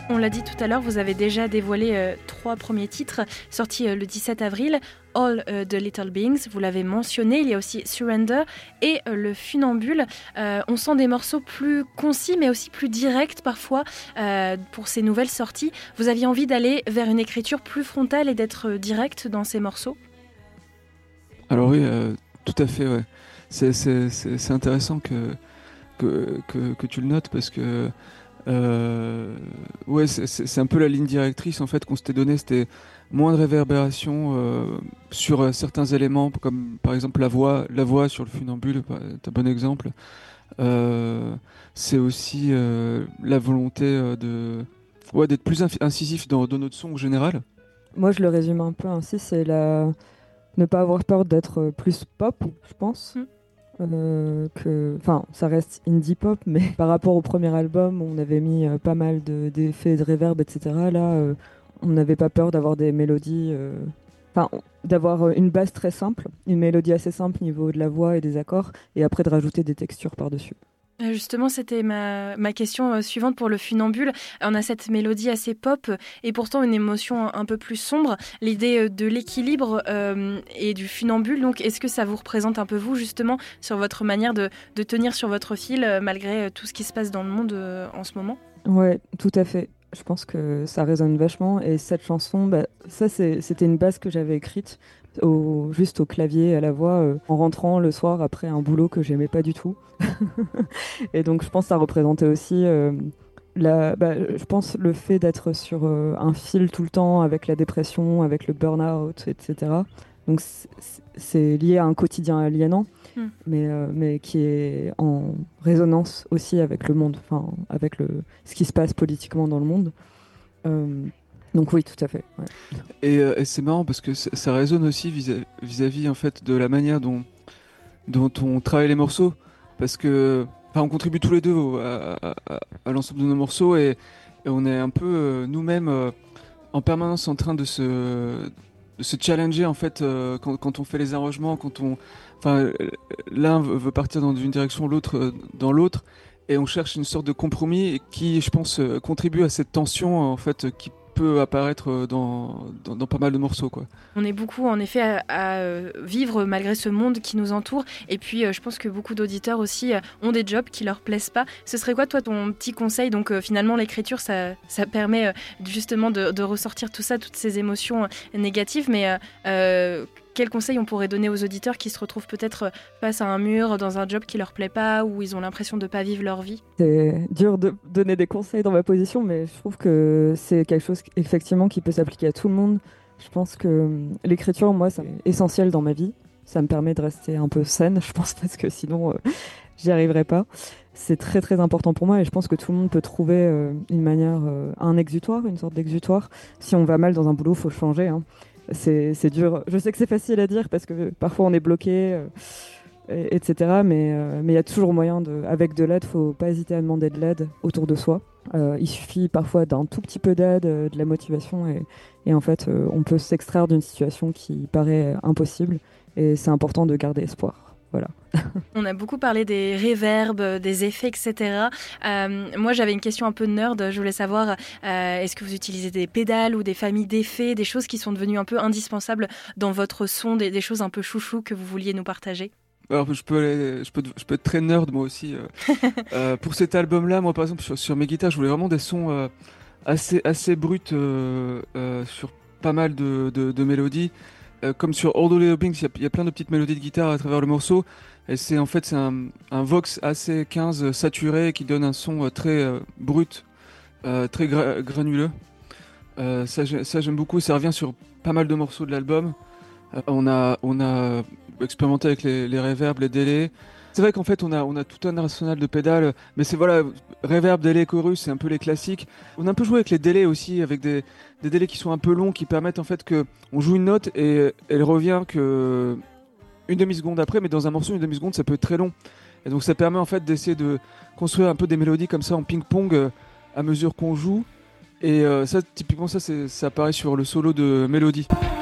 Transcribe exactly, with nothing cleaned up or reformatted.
On l'a dit tout à l'heure, vous avez déjà dévoilé euh, trois premiers titres sortis euh, le dix-sept avril. All euh, the Little Beings, vous l'avez mentionné, il y a aussi Surrender et euh, le Funambule. Euh, on sent des morceaux plus concis mais aussi plus directs parfois euh, pour ces nouvelles sorties. Vous aviez envie d'aller vers une écriture plus frontale et d'être euh, direct dans ces morceaux ? Alors oui, euh, tout à fait, ouais. C'est, c'est, c'est, c'est intéressant que, que, que, que tu le notes parce que Euh, ouais, c'est, c'est, c'est un peu la ligne directrice en fait qu'on s'était donné, c'était moins de réverbération euh, sur euh, certains éléments, comme par exemple la voix, la voix sur le funambule, c'est un bon exemple. Euh, c'est aussi euh, la volonté euh, de, ouais, d'être plus inf- incisif dans, dans notre son en général. Moi, je le résume un peu ainsi, c'est la... ne pas avoir peur d'être plus pop, je pense. Mm. Euh, que, enfin, ça reste indie pop, mais par rapport au premier album, on avait mis euh, pas mal de, d'effets, de reverb, et cetera. Là, euh, on n'avait pas peur d'avoir des mélodies, enfin, euh, d'avoir une base très simple, une mélodie assez simple au niveau de la voix et des accords, et après de rajouter des textures par-dessus. Justement, c'était ma, ma question suivante pour le Funambule. On a cette mélodie assez pop et pourtant une émotion un peu plus sombre. L'idée de l'équilibre euh, et du funambule, donc est-ce que ça vous représente un peu vous, justement, sur votre manière de, de tenir sur votre fil euh, malgré tout ce qui se passe dans le monde euh, en ce moment ? Ouais, tout à fait. Je pense que ça résonne vachement. Et cette chanson, bah, ça, c'est, c'était une base que j'avais écrite au, juste au clavier, à la voix, euh, en rentrant le soir après un boulot que j'aimais pas du tout. Et donc, je pense que ça représentait aussi, euh, la, bah, je pense, le fait d'être sur euh, un fil tout le temps avec la dépression, avec le burn-out, et cetera. Donc, c'est, c'est lié à un quotidien aliénant. Mm. Mais, euh, mais qui est en résonance aussi avec le monde, enfin avec le, ce qui se passe politiquement dans le monde. Euh, donc oui, tout à fait. Ouais. Et, euh, et c'est marrant parce que ça résonne aussi vis-à-vis, vis-à-vis en fait de la manière dont, dont on travaille les morceaux, parce que on contribue tous les deux au, à, à, à l'ensemble de nos morceaux et, et on est un peu euh, nous-mêmes euh, en permanence en train de se, de se challenger en fait euh, quand, quand on fait les arrangements, quand on Enfin, l'un veut partir dans une direction, l'autre dans l'autre, et on cherche une sorte de compromis qui, je pense, contribue à cette tension en fait qui peut apparaître dans, dans, dans pas mal de morceaux, quoi. On est beaucoup, en effet, à, à vivre malgré ce monde qui nous entoure, et puis je pense que beaucoup d'auditeurs aussi ont des jobs qui leur plaisent pas. Ce serait quoi, toi, ton petit conseil ? Donc, euh, finalement, l'écriture, ça, ça permet euh, justement de, de ressortir tout ça, toutes ces émotions négatives, mais euh, quel conseil on pourrait donner aux auditeurs qui se retrouvent peut-être face à un mur, dans un job qui leur plaît pas, où ils ont l'impression de pas vivre leur vie ? C'est dur de donner des conseils dans ma position, mais je trouve que c'est quelque chose effectivement qui peut s'appliquer à tout le monde. Je pense que l'écriture, moi, c'est essentiel dans ma vie. Ça me permet de rester un peu saine, je pense, parce que sinon, euh, j'y arriverais pas. C'est très très important pour moi et je pense que tout le monde peut trouver euh, une manière, euh, un exutoire, une sorte d'exutoire. Si on va mal dans un boulot, faut changer, hein. C'est, c'est dur. Je sais que c'est facile à dire parce que parfois on est bloqué, euh, et, etc. Mais euh, mais il y a toujours moyen de, avec de l'aide, faut pas hésiter à demander de l'aide autour de soi. Euh, il suffit parfois d'un tout petit peu d'aide, euh, de la motivation et, et en fait euh, on peut s'extraire d'une situation qui paraît impossible et c'est important de garder espoir. Voilà. On a beaucoup parlé des reverbs, des effets, et cetera. Euh, moi, j'avais une question un peu nerd. Je voulais savoir, euh, est-ce que vous utilisez des pédales ou des familles d'effets, des choses qui sont devenues un peu indispensables dans votre son, des, des choses un peu chouchou que vous vouliez nous partager ? Alors, je peux, aller, je, peux, je peux être très nerd, moi aussi. Euh, euh, pour cet album-là, moi, par exemple, sur, sur mes guitares, je voulais vraiment des sons euh, assez, assez bruts euh, euh, sur pas mal de, de, de mélodies. Euh, comme sur All the Little Beings, il y, y a plein de petites mélodies de guitare à travers le morceau. Et c'est en fait c'est un, un Vox A C quinze saturé qui donne un son euh, très euh, brut, euh, très gra- granuleux. Euh, ça, ça j'aime beaucoup. Ça revient sur pas mal de morceaux de l'album. Euh, on a on a expérimenté avec les, les reverbs, les délais. C'est vrai qu'en fait on a on a tout un arsenal de pédales, mais c'est voilà reverb, délai, chorus, c'est un peu les classiques. On a un peu joué avec les délais aussi, avec des des délais qui sont un peu longs, qui permettent en fait que on joue une note et elle revient que une demi-seconde après, mais dans un morceau, une demi-seconde, ça peut être très long. Et donc ça permet en fait d'essayer de construire un peu des mélodies comme ça en ping-pong euh, à mesure qu'on joue. Et euh, ça, typiquement, ça, c'est, ça apparaît sur le solo de Mélodie.